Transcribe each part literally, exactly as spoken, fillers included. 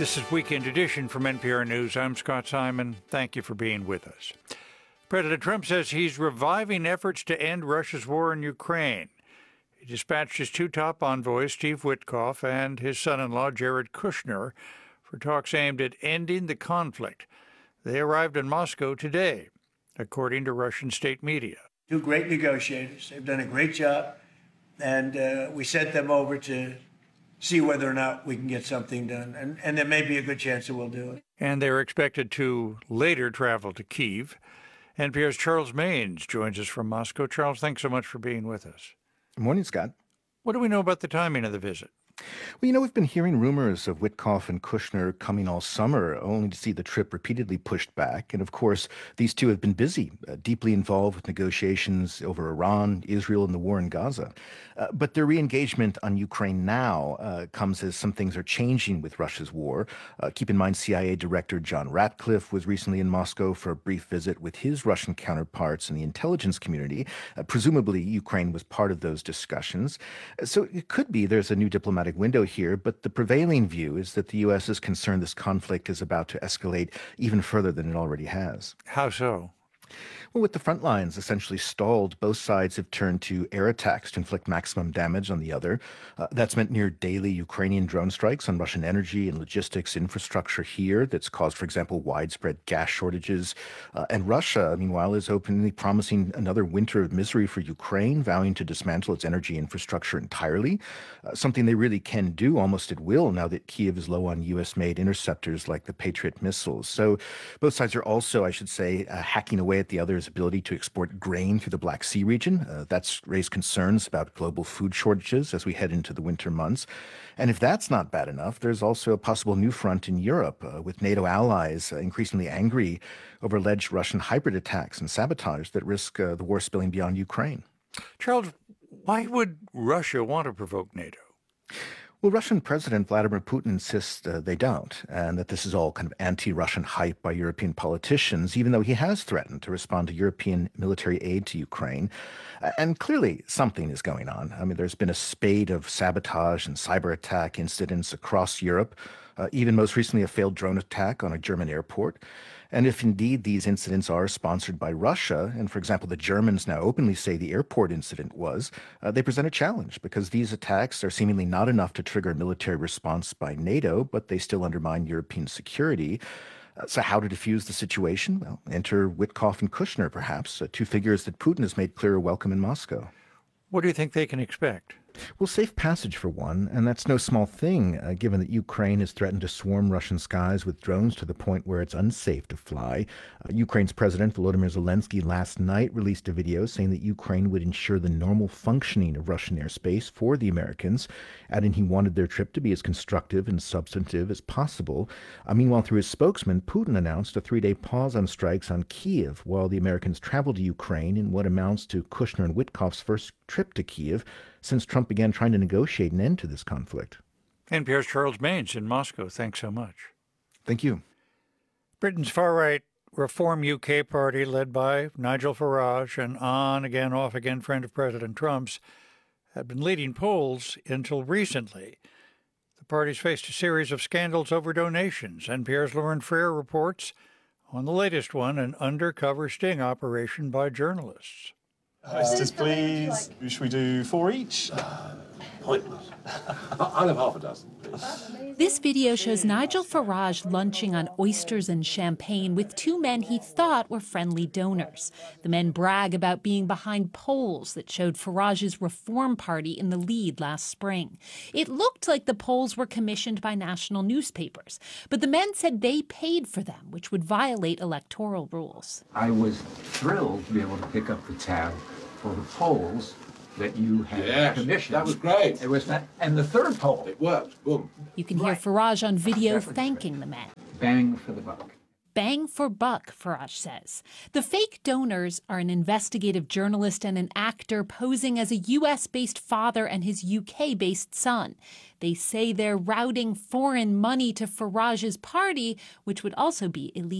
This is Weekend Edition from N P R News. I'm Scott Simon. Thank you for being with us. President Trump says he's reviving efforts to end Russia's war in Ukraine. He dispatched his two top envoys, Steve Witkoff and his son-in-law, Jared Kushner, for talks aimed at ending the conflict. They arrived in Moscow today, according to Russian state media. Two great negotiators. They've done a great job, and uh, we sent them over to see whether or not we can get something done. And, and there may be a good chance that we'll do it. And they're expected to later travel to Kyiv. N P R's Charles Maynes joins us from Moscow. Charles, thanks so much for being with us. Good morning, Scott. What do we know about the timing of the visit? Well, you know, we've been hearing rumors of Witkoff and Kushner coming all summer, only to see the trip repeatedly pushed back. And of course, these two have been busy, uh, deeply involved with negotiations over Iran, Israel, and the war in Gaza. Uh, but their re-engagement on Ukraine now uh, comes as some things are changing with Russia's war. Uh, keep in mind, C I A Director John Ratcliffe was recently in Moscow for a brief visit with his Russian counterparts in the intelligence community. Uh, presumably, Ukraine was part of those discussions. Uh, so it could be there's a new diplomatic window here, but the prevailing view is that the U S is concerned this conflict is about to escalate even further than it already has. How so? Well, with the front lines essentially stalled, both sides have turned to air attacks to inflict maximum damage on the other. Uh, that's meant near daily Ukrainian drone strikes on Russian energy and logistics infrastructure here that's caused, for example, widespread gas shortages. Uh, and Russia, meanwhile, is openly promising another winter of misery for Ukraine, vowing to dismantle its energy infrastructure entirely, uh, something they really can do almost at will now that Kyiv is low on U S-made interceptors like the Patriot missiles. So both sides are also, I should say, uh, hacking away at the other's ability to export grain through the Black Sea region. Uh, that's raised concerns about global food shortages as we head into the winter months. And if that's not bad enough, there's also a possible new front in Europe, uh, with NATO allies uh, increasingly angry over alleged Russian hybrid attacks and sabotage that risk uh, the war spilling beyond Ukraine. Charles, why would Russia want to provoke NATO? Well, Russian President Vladimir Putin insists uh, they don't, and that this is all kind of anti-Russian hype by European politicians, even though he has threatened to respond to European military aid to Ukraine. Uh, and clearly something is going on. I mean, there's been a spate of sabotage and cyber attack incidents across Europe, uh, even most recently a failed drone attack on a German airport. And if indeed these incidents are sponsored by Russia, and for example, the Germans now openly say the airport incident was, uh, they present a challenge because these attacks are seemingly not enough to trigger a military response by NATO, but they still undermine European security. Uh, so how to defuse the situation? Well, enter Witkoff and Kushner, perhaps, uh, two figures that Putin has made clear are welcome in Moscow. What do you think they can expect? Well, safe passage for one, and that's no small thing, uh, given that Ukraine has threatened to swarm Russian skies with drones to the point where it's unsafe to fly. Uh, Ukraine's President Volodymyr Zelensky last night released a video saying that Ukraine would ensure the normal functioning of Russian airspace for the Americans, adding he wanted their trip to be as constructive and substantive as possible. Uh, meanwhile, through his spokesman, Putin announced a three-day pause on strikes on Kyiv while the Americans traveled to Ukraine in what amounts to Kushner and Witkoff's first trip to Kyiv since Trump began trying to negotiate an end to this conflict. N P R's Charles Maynes in Moscow. Thanks so much. Thank you. Britain's far-right Reform U K party, led by Nigel Farage, an on-again, off-again friend of President Trump's, had been leading polls until recently. The party's faced a series of scandals over donations. N P R's Lauren Freer reports on the latest one, an undercover sting operation by journalists. Hostess, please. Should we do four each? Pointless. I'll have half a dozen, please. This video shows Nigel Farage lunching on oysters and champagne with two men he thought were friendly donors. The men brag about being behind polls that showed Farage's Reform Party in the lead last spring. It looked like the polls were commissioned by national newspapers, but the men said they paid for them, which would violate electoral rules. I was thrilled to be able to pick up the tab for the polls that you had yes, commissioned. That was great. It was that, and the third poll. It worked. Boom. You can hear Farage on video thanking the men. Bang for the buck. Bang for buck, Farage says. The fake donors are an investigative journalist and an actor posing as a U S-based father and his U K-based son. They say they're routing foreign money to Farage's party, which would also be illegal.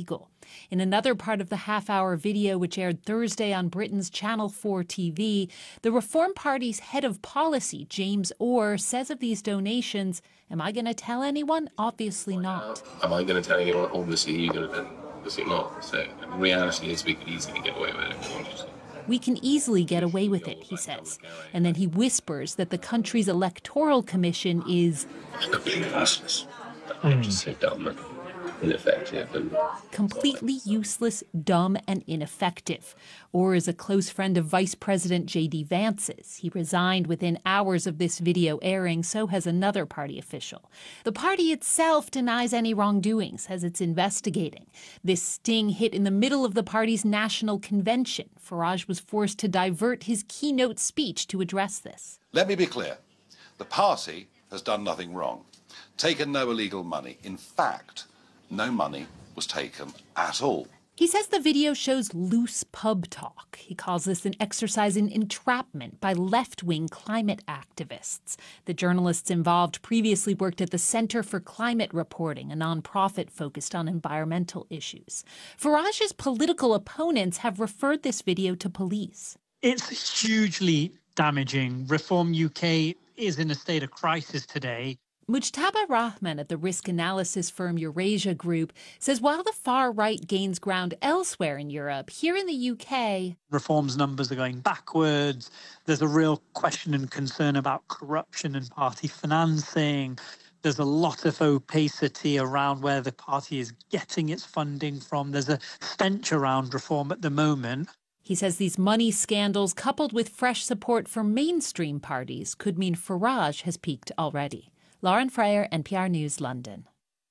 In another part of the half-hour video, which aired Thursday on Britain's Channel four T V, the Reform Party's head of policy, James Orr, says of these donations, "Am I going to tell anyone? Obviously not." Am I going to tell anyone? Obviously, you're going to. Obviously not. So the reality is we could easily get away with it if we wanted to. We can easily get away with it, he says. And then he whispers that the country's electoral commission is completely useless. Just so dumb and ineffective. And completely useless, dumb, and ineffective. Orr is a close friend of Vice President J D Vance's. He resigned within hours of this video airing, so has another party official. The party itself denies any wrongdoing, says it's investigating. This sting hit in the middle of the party's national convention. Farage was forced to divert his keynote speech to address this. Let me be clear. The party has done nothing wrong, taken no illegal money. In fact, no money was taken at all. He says the video shows loose pub talk. He calls this an exercise in entrapment by left-wing climate activists. The journalists involved previously worked at the Center for Climate Reporting, a nonprofit focused on environmental issues. Farage's political opponents have referred this video to police. It's hugely damaging. Reform U K is in a state of crisis today. Mujtaba Rahman at the risk analysis firm Eurasia Group says while the far right gains ground elsewhere in Europe, here in the U K, Reform's numbers are going backwards. There's a real question and concern about corruption and party financing. There's a lot of opacity around where the party is getting its funding from. There's a stench around Reform at the moment. He says these money scandals, coupled with fresh support from mainstream parties, could mean Farage has peaked already. Lauren Freyer, N P R News, London.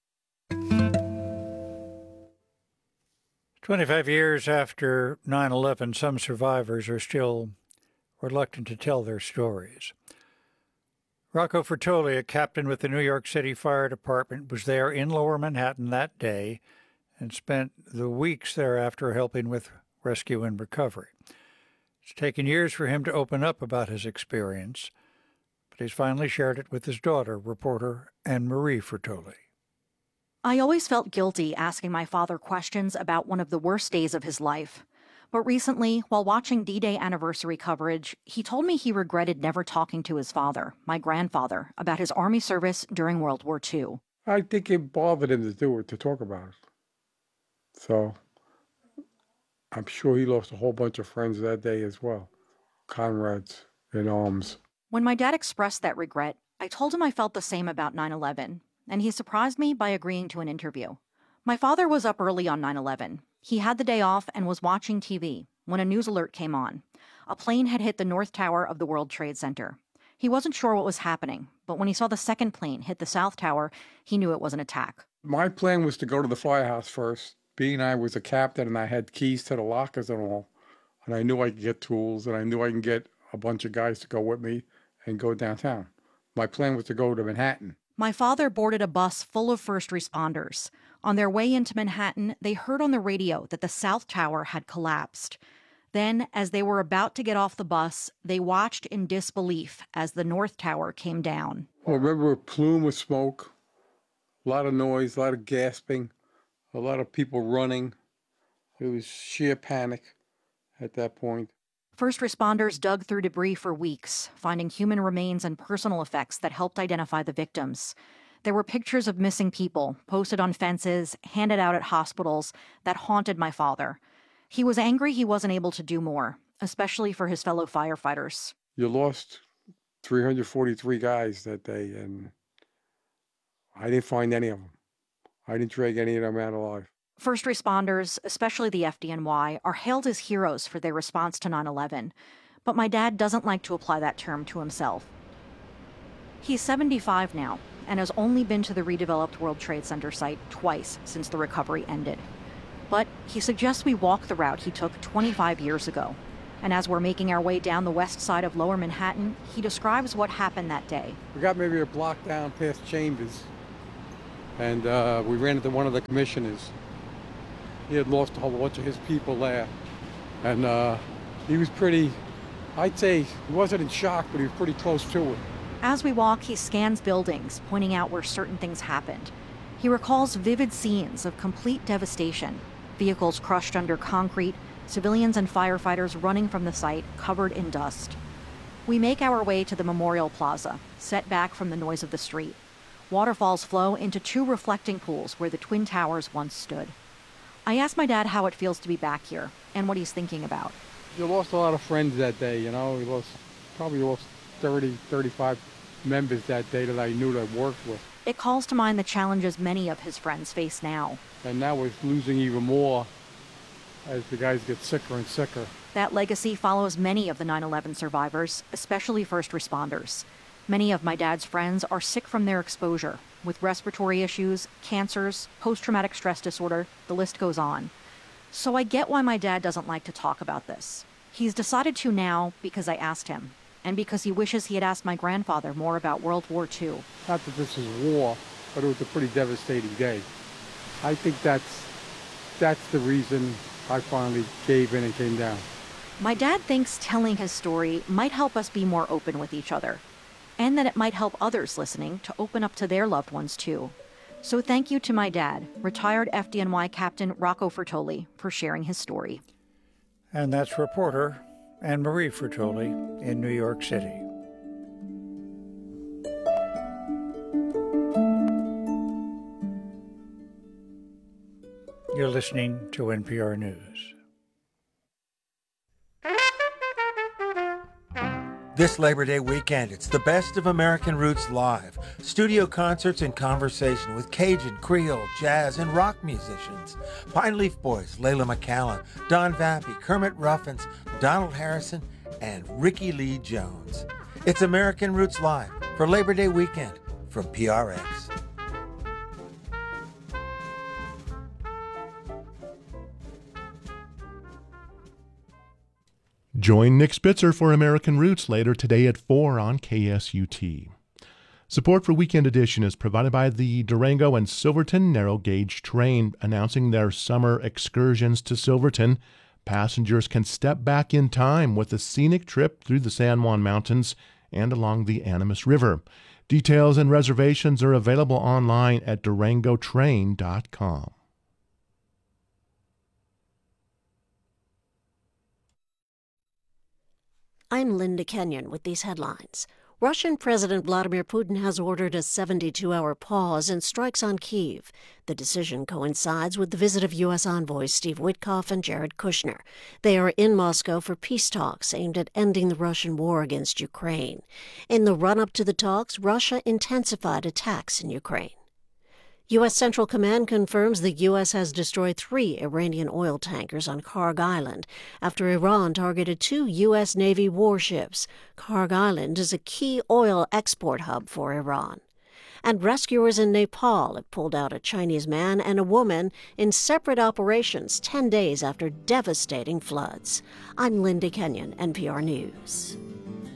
twenty-five years after nine eleven, some survivors are still reluctant to tell their stories. Rocco Fertoli, a captain with the New York City Fire Department, was there in Lower Manhattan that day and spent the weeks thereafter helping with rescue and recovery. It's taken years for him to open up about his experience, but he's finally shared it with his daughter, reporter Anne-Marie Fertoli. I always felt guilty asking my father questions about one of the worst days of his life. But recently, while watching D-Day anniversary coverage, he told me he regretted never talking to his father, my grandfather, about his Army service during World War Two. I think it bothered him to do it, to talk about it. So I'm sure he lost a whole bunch of friends that day as well, comrades in arms. When my dad expressed that regret, I told him I felt the same about nine eleven, and he surprised me by agreeing to an interview. My father was up early on nine eleven. He had the day off and was watching T V when a news alert came on. A plane had hit the North Tower of the World Trade Center. He wasn't sure what was happening, but when he saw the second plane hit the South Tower, he knew it was an attack. My plan was to go to the firehouse first. Being I was a captain and I had keys to the lockers and all, and I knew I could get tools, and I knew I could get a bunch of guys to go with me and go downtown. My plan was to go to Manhattan. My father boarded a bus full of first responders. On their way into Manhattan, they heard on the radio that the South Tower had collapsed. Then, as they were about to get off the bus, they watched in disbelief as the North Tower came down. Well, I remember a plume of smoke, a lot of noise, a lot of gasping, a lot of people running. It was sheer panic at that point. First responders dug through debris for weeks, finding human remains and personal effects that helped identify the victims. There were pictures of missing people posted on fences, handed out at hospitals, that haunted my father. He was angry he wasn't able to do more, especially for his fellow firefighters. You lost three hundred forty-three guys that day, and I didn't find any of them. I didn't drag any of them out alive. First responders, especially the F D N Y, are hailed as heroes for their response to nine eleven, but my dad doesn't like to apply that term to himself. He's seventy-five now and has only been to the redeveloped World Trade Center site twice since the recovery ended. But he suggests we walk the route he took twenty-five years ago. And as we're making our way down the west side of Lower Manhattan, he describes what happened that day. We got maybe a block down past Chambers, and uh, we ran into one of the commissioners. He had lost a whole bunch of his people there, and uh, he was pretty, I'd say, he wasn't in shock, but he was pretty close to it. As we walk, he scans buildings, pointing out where certain things happened. He recalls vivid scenes of complete devastation, vehicles crushed under concrete, civilians and firefighters running from the site, covered in dust. We make our way to the Memorial Plaza, set back from the noise of the street. Waterfalls flow into two reflecting pools where the Twin Towers once stood. I asked my dad how it feels to be back here and what he's thinking about. You lost a lot of friends that day, you know. We lost, probably lost thirty, thirty-five members that day that I knew that worked with. It calls to mind the challenges many of his friends face now. And now we're losing even more as the guys get sicker and sicker. That legacy follows many of the nine eleven survivors, especially first responders. Many of my dad's friends are sick from their exposure, with respiratory issues, cancers, post-traumatic stress disorder, the list goes on. So I get why my dad doesn't like to talk about this. He's decided to now because I asked him, and because he wishes he had asked my grandfather more about World War Two. Not that this is war, but it was a pretty devastating day. I think that's, that's the reason I finally gave in and came down. My dad thinks telling his story might help us be more open with each other, and that it might help others listening to open up to their loved ones too. So thank you to my dad, retired F D N Y Captain Rocco Fertoli, for sharing his story. And that's reporter Anne-Marie Fertoli in New York City. You're listening to N P R News. This Labor Day weekend, it's the best of American Roots live. Studio concerts and conversation with Cajun, Creole, jazz, and rock musicians. Pine Leaf Boys, Layla McCallan, Don Vappy, Kermit Ruffins, Donald Harrison, and Ricky Lee Jones. It's American Roots Live for Labor Day weekend from P R X. Join Nick Spitzer for American Roots later today at four on K S U T. Support for Weekend Edition is provided by the Durango and Silverton Narrow Gauge Train, announcing their summer excursions to Silverton. Passengers can step back in time with a scenic trip through the San Juan Mountains and along the Animas River. Details and reservations are available online at durango train dot com. I'm Linda Kenyon with these headlines. Russian President Vladimir Putin has ordered a seventy-two hour pause in strikes on Kyiv. The decision coincides with the visit of U S envoys Steve Witkoff and Jared Kushner. They are in Moscow for peace talks aimed at ending the Russian war against Ukraine. In the run-up to the talks, Russia intensified attacks in Ukraine. U S Central Command confirms the U S has destroyed three Iranian oil tankers on Karg Island after Iran targeted two U S Navy warships. Karg Island is a key oil export hub for Iran. And rescuers in Nepal have pulled out a Chinese man and a woman in separate operations ten days after devastating floods. I'm Linda Kenyon, N P R News.